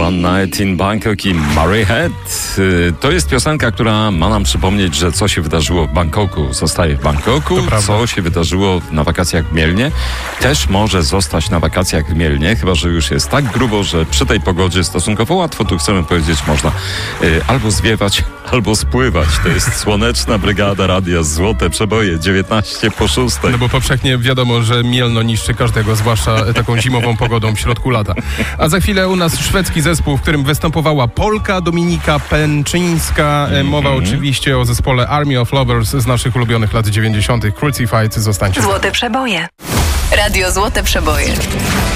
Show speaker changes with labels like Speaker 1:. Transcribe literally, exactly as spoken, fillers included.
Speaker 1: One Night in Bangkok i Murray Head. To jest piosenka, która ma nam przypomnieć, że co się wydarzyło w Bangkoku, zostaje w Bangkoku. Co się wydarzyło na wakacjach w Mielnie, też może zostać na wakacjach w Mielnie, chyba że już jest tak grubo, że przy tej pogodzie stosunkowo łatwo, tu chcemy powiedzieć, można y, albo zwiewać, albo spływać. To jest Słoneczna Brygada Radia Złote Przeboje, dziewiętnaście po szóstej.
Speaker 2: No bo powszechnie wiadomo, że Mielno niszczy każdego, zwłaszcza taką zimową pogodą w środku lata. A za chwilę u nas szwedzki zespół, w którym występowała Polka Dominika Pęczyńska. Mm-hmm. Mowa oczywiście o zespole Army of Lovers z naszych ulubionych lat dziewięćdziesiątych. Crucified, zostańcie.
Speaker 3: Złote Przeboje. Radio Złote Przeboje.